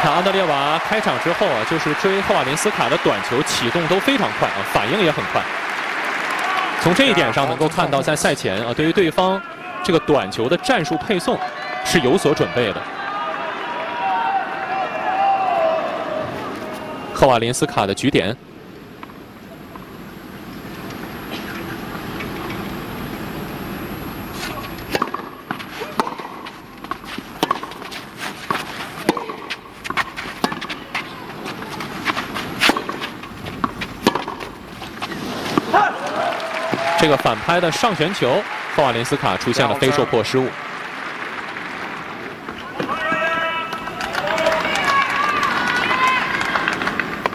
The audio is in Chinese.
看安德烈娃开场之后啊，就是追赫瓦林斯卡的短球启动都非常快啊，反应也很快。从这一点上能够看到，在赛前啊，对于对方这个短球的战术配送是有所准备的。赫瓦林斯卡的局点。 这个反拍的上旋球，赫瓦林斯卡出现了非受迫失误。